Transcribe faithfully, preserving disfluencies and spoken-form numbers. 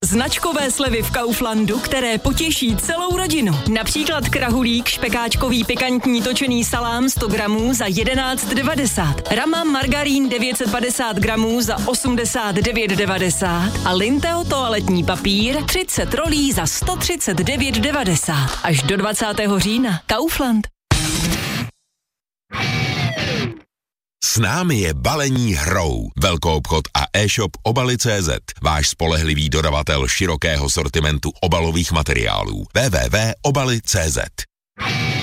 Značkové slevy v Kauflandu, které potěší celou rodinu. Například krahulík, špekáčkový pikantní točený salám sto gramů za jedenáct devadesát. Rama margarín devět set padesát gramů za osmdesát devět devadesát. A Linteo toaletní papír třicet rolí za sto třicet devět devadesát. Až do dvacátého října. Kaufland. S námi je balení hrou. Velkoobchod a e-shop obaly tečka cé zet. Váš spolehlivý dodavatel širokého sortimentu obalových materiálů. w w w tečka obaly tečka cé zet.